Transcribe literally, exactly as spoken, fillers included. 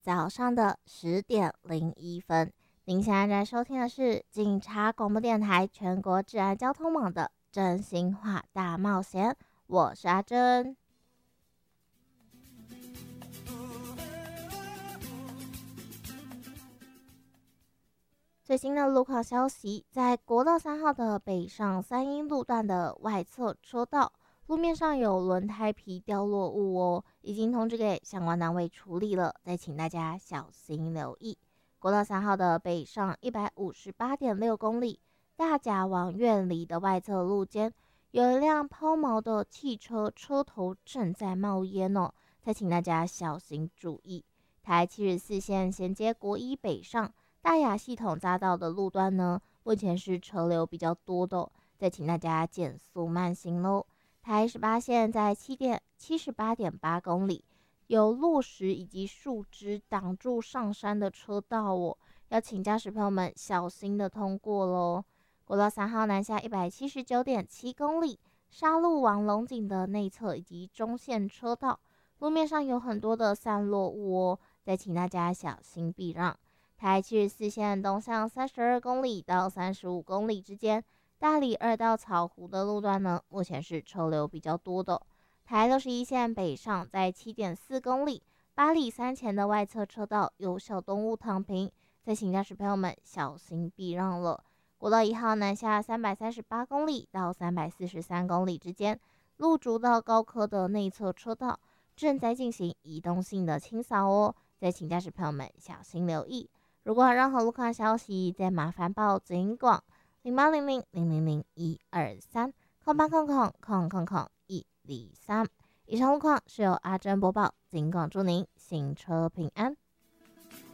早上的十点零一分。您现在在收听的是警察广播电台全国治安交通网的真心话大冒险，我是阿珍。最新的路况消息，在国道三号的北上三英路段的外侧车道，路面上有轮胎皮掉落物哦，已经通知给相关单位处理了，再请大家小心留意。国道三号的北上一百五十八点六公里，大甲往苑里的外侧路肩，有一辆抛锚的汽车车头正在冒烟哦，再请大家小心注意。台七十四线衔接国一北上大雅系统匝道的路段呢，目前是车流比较多的哦，再请大家减速慢行喽。台十八线在七点七十八点八公里，有落石以及树枝挡住上山的车道哦，要请驾驶朋友们小心的通过喽。国道三号南下一百七十九点七公里，沙路往龙井的内侧以及中线车道，路面上有很多的散落物哦，再请大家小心避让。台七十四线东向三十二公里到三十五公里之间，大里二到草湖的路段呢，目前是车流比较多的。台六十一线北上在七点四公里，八里三前的外侧车道有小动物躺平，再请驾驶朋友们小心避让了。国道一号南下三百三十八公里到三百四十三公里之间，路竹到高科的内侧车道正在进行移动性的清扫哦，再请驾驶朋友们小心留意。如果有任何路况消息，再麻烦报警广零八零零零零零一二三空八空空空空空一零三。以上路况是由阿珍播报，警广祝您行车平安。